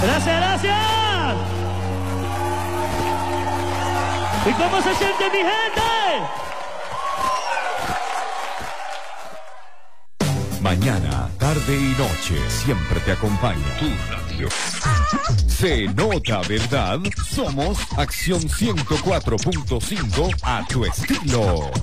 Gracias, gracias. ¿Y cómo se siente mi gente? Mañana, tarde y noche, siempre te acompaña tu radio. Se nota, ¿verdad? Somos Acción 104.5 a tu estilo.